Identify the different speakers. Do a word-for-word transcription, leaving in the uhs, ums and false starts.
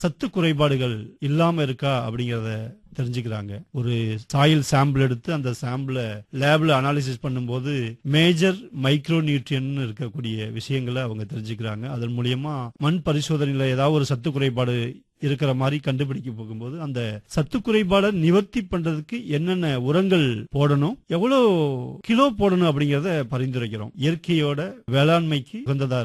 Speaker 1: சத்து குறைபாடுகள் இல்லாம இருக்கா அப்படிங்கறத தெரிஞ்சுக்கிறாங்க. ஒரு சாயில் சாம்பிள் எடுத்து அந்த சாம்பிளை லேப்ல அனாலிசிஸ் பண்ணும்போது மேஜர் மைக்ரோ நியூட்ரியன் இருக்கக்கூடிய விஷயங்களை அவங்க தெரிஞ்சுக்கிறாங்க. அதன் மூலியமா மண் பரிசோதனையில ஏதாவது ஒரு சத்து குறைபாடு இருக்கிற மாதிரி கண்டுபிடிக்க போகும்போது அந்த சத்து குறைபாடை நிவர்த்தி பண்றதுக்கு என்னென்ன உரங்கள் போடணும், எவ்வளவு கிலோ போடணும் அப்படிங்கறத பரிந்துரைக்கிறோம். இயற்கையோட வேளாண்மைக்கு உகந்ததா